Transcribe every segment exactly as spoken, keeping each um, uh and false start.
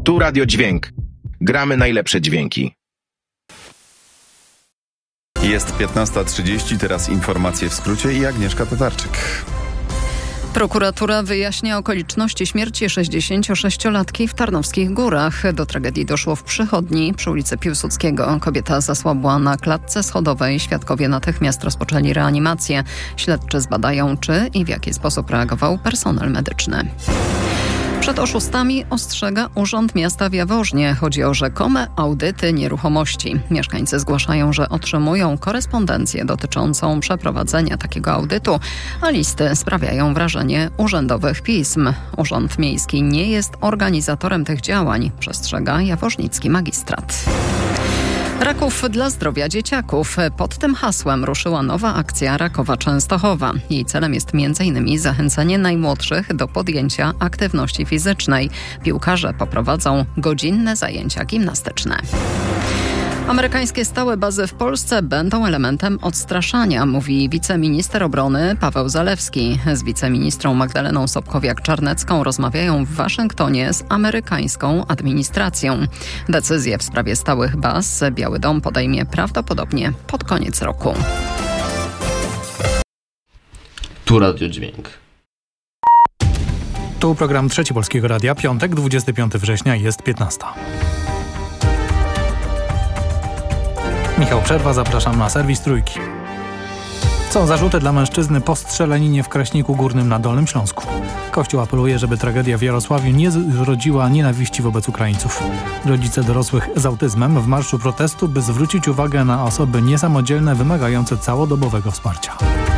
Tu Radio Dźwięk. Gramy najlepsze dźwięki. Jest piętnasta trzydzieści, teraz informacje w skrócie i Agnieszka Tatarczyk. Prokuratura wyjaśnia okoliczności śmierci sześćdziesięciosześciolatki w Tarnowskich Górach. Do tragedii doszło w przychodni przy ulicy Piłsudskiego. Kobieta zasłabła na klatce schodowej. Świadkowie natychmiast rozpoczęli reanimację. Śledczy zbadają, czy i w jaki sposób reagował personel medyczny. Przed oszustami ostrzega Urząd Miasta w Jaworznie. Chodzi o rzekome audyty nieruchomości. Mieszkańcy zgłaszają, że otrzymują korespondencję dotyczącą przeprowadzenia takiego audytu, a listy sprawiają wrażenie urzędowych pism. Urząd Miejski nie jest organizatorem tych działań, przestrzega jaworznicki magistrat. Raków dla zdrowia dzieciaków. Pod tym hasłem ruszyła nowa akcja Rakowa Częstochowa. Jej celem jest między innymi zachęcenie najmłodszych do podjęcia aktywności fizycznej. Piłkarze poprowadzą godzinne zajęcia gimnastyczne. Amerykańskie stałe bazy w Polsce będą elementem odstraszania, mówi wiceminister obrony Paweł Zalewski. Z wiceministrą Magdaleną Sobkowiak-Czarnecką rozmawiają w Waszyngtonie z amerykańską administracją. Decyzję w sprawie stałych baz Biały Dom podejmie prawdopodobnie pod koniec roku. Tu Radio Dźwięk. Tu program Trzeci Polskiego Radia, piątek, dwudziestego piątego września, jest piętnasta. Michał Przerwa, zapraszam na serwis Trójki. Są zarzuty dla mężczyzny po strzelaninie w Kraśniku Górnym na Dolnym Śląsku. Kościół apeluje, żeby tragedia w Jarosławiu nie zrodziła nienawiści wobec Ukraińców. Rodzice dorosłych z autyzmem w marszu protestu, by zwrócić uwagę na osoby niesamodzielne wymagające całodobowego wsparcia.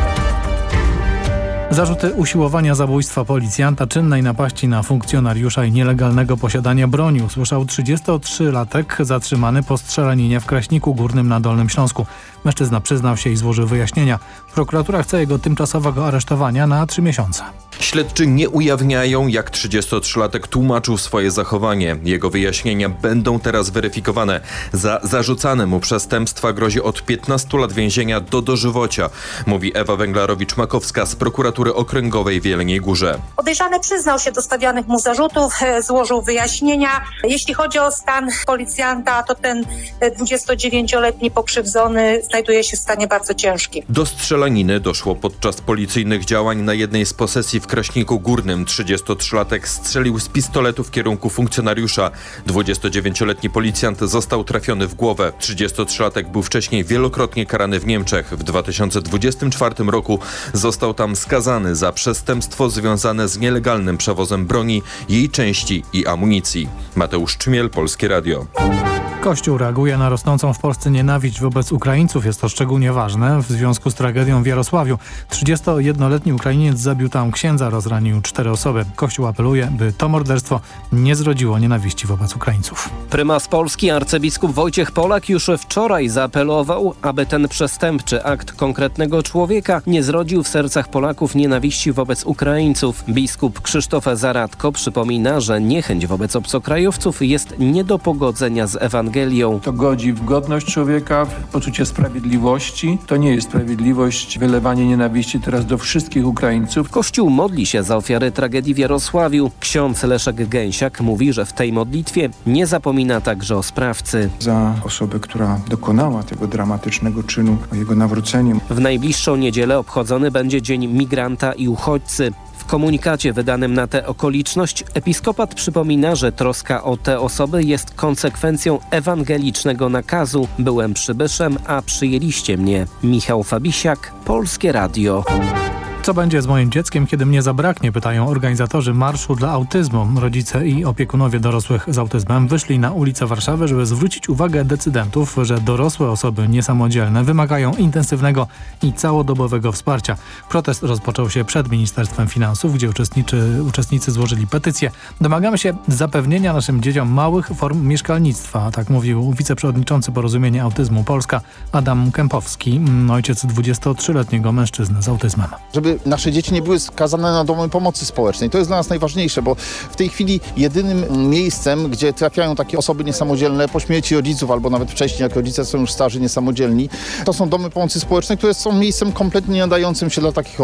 Zarzuty usiłowania zabójstwa policjanta, czynnej napaści na funkcjonariusza i nielegalnego posiadania broni usłyszał trzydziestotrzylatek zatrzymany po strzelaninie w Kraśniku Górnym na Dolnym Śląsku. Mężczyzna przyznał się i złożył wyjaśnienia. Prokuratura chce jego tymczasowego aresztowania na trzy miesiące. Śledczy nie ujawniają, jak trzydziestotrzylatek tłumaczył swoje zachowanie. Jego wyjaśnienia będą teraz weryfikowane. Za zarzucane mu przestępstwa grozi od piętnastu lat więzienia do dożywocia, mówi Ewa Węglarowicz-Makowska z prokuratury okręgowej w Jeleniej Górze. Podejrzany przyznał się do stawianych mu zarzutów, złożył wyjaśnienia. Jeśli chodzi o stan policjanta, to ten dwudziestodziewięcioletni pokrzywdzony znajduje się w stanie bardzo ciężkim. Do strzelaniny doszło podczas policyjnych działań na jednej z posesji w Kraśniku Górnym. trzydziestotrzylatek strzelił z pistoletu w kierunku funkcjonariusza. dwudziestodziewięcioletni policjant został trafiony w głowę. trzydziestotrzylatek był wcześniej wielokrotnie karany w Niemczech. W dwa tysiące dwudziestym czwartym roku został tam skazany za przestępstwo związane z nielegalnym przewozem broni, jej części i amunicji. Mateusz Czmiel, Polskie Radio. Kościół reaguje na rosnącą w Polsce nienawiść wobec Ukraińców. Jest to szczególnie ważne w związku z tragedią w Jarosławiu. trzydziestojednoletni Ukrainiec zabił tam księdza, rozranił cztery osoby. Kościół apeluje, by to morderstwo nie zrodziło nienawiści wobec Ukraińców. Prymas Polski arcybiskup Wojciech Polak już wczoraj zaapelował, aby ten przestępczy akt konkretnego człowieka nie zrodził w sercach Polaków nienawiści wobec Ukraińców. Biskup Krzysztof Zaradko przypomina, że niechęć wobec obcokrajowców jest nie do pogodzenia z Ewangelią. To godzi w godność człowieka, w poczucie sprawiedliwości. To nie jest sprawiedliwość wylewanie nienawiści teraz do wszystkich Ukraińców. Kościół modli się za ofiary tragedii w Jarosławiu. Ksiądz Leszek Gęsiak mówi, że w tej modlitwie nie zapomina także o sprawcy. Za osobę, która dokonała tego dramatycznego czynu, o jego nawrócenie. W najbliższą niedzielę obchodzony będzie Dzień Migranta i Uchodźcy. W komunikacie wydanym na tę okoliczność episkopat przypomina, że troska o te osoby jest konsekwencją ewangelicznego nakazu. Byłem przybyszem, a przyjęliście mnie. Michał Fabisiak, Polskie Radio. Co będzie z moim dzieckiem, kiedy mnie zabraknie? Pytają organizatorzy Marszu dla Autyzmu. Rodzice i opiekunowie dorosłych z autyzmem wyszli na ulicę Warszawy, żeby zwrócić uwagę decydentów, że dorosłe osoby niesamodzielne wymagają intensywnego i całodobowego wsparcia. Protest rozpoczął się przed Ministerstwem Finansów, gdzie uczestniczy, uczestnicy złożyli petycję. Domagamy się zapewnienia naszym dzieciom małych form mieszkalnictwa, tak mówił wiceprzewodniczący Porozumienia Autyzmu Polska Adam Kępowski, ojciec dwudziestotrzyletniego mężczyzny z autyzmem. Żeby nasze dzieci nie były skazane na domy pomocy społecznej. To jest dla nas najważniejsze, bo w tej chwili jedynym miejscem, gdzie trafiają takie osoby niesamodzielne po śmierci rodziców albo nawet wcześniej, jak rodzice są już starzy, niesamodzielni, to są domy pomocy społecznej, które są miejscem kompletnie nie nadającym się dla takich osób.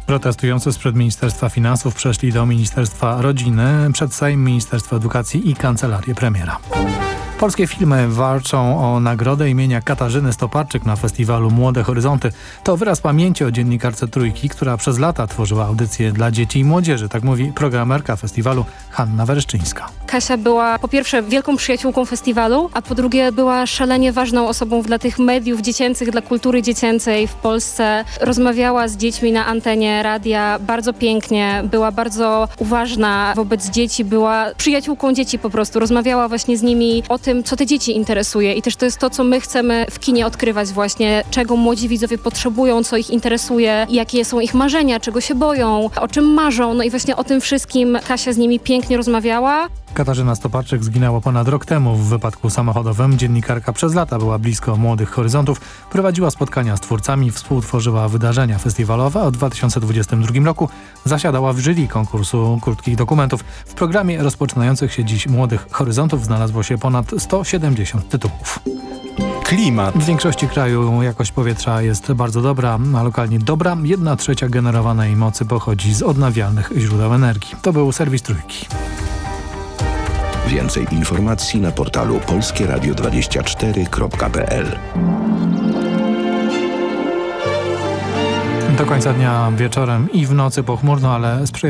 Protestujący sprzed Ministerstwa Finansów przeszli do Ministerstwa Rodziny, przed Sejm, Ministerstwo Edukacji i Kancelarię Premiera. Polskie filmy walczą o nagrodę imienia Katarzyny Stoparczyk na festiwalu Młode Horyzonty. To wyraz pamięci o dziennikarce Trójki, która przez lata tworzyła audycje dla dzieci i młodzieży. Tak mówi programerka festiwalu Hanna Wereszczyńska. Kasia była po pierwsze wielką przyjaciółką festiwalu, a po drugie była szalenie ważną osobą dla tych mediów dziecięcych, dla kultury dziecięcej w Polsce. Rozmawiała z dziećmi na antenie radia bardzo pięknie, była bardzo uważna wobec dzieci, była przyjaciółką dzieci po prostu. Rozmawiała właśnie z nimi o tym, co te dzieci interesuje i też to jest to, co my chcemy w kinie odkrywać właśnie, czego młodzi widzowie potrzebują, co ich interesuje, jakie są ich marzenia, czego się boją, o czym marzą. No i właśnie o tym wszystkim Kasia z nimi pięknie rozmawiała. Katarzyna Stoparczyk zginęła ponad rok temu w wypadku samochodowym. Dziennikarka przez lata była blisko Młodych Horyzontów, prowadziła spotkania z twórcami, współtworzyła wydarzenia festiwalowe, a w dwa tysiące dwudziestym drugim roku zasiadała w jury konkursu krótkich dokumentów. W programie rozpoczynających się dziś Młodych Horyzontów znalazło się ponad sto siedemdziesiąt tytułów. Klimat. W większości kraju jakość powietrza jest bardzo dobra, a lokalnie dobra. Jedna trzecia generowanej mocy pochodzi z odnawialnych źródeł energii. To był serwis Trójki. Więcej informacji na portalu polskie radio dwadzieścia cztery kropka p l. Do końca dnia wieczorem i w nocy pochmurno, ale sprzyja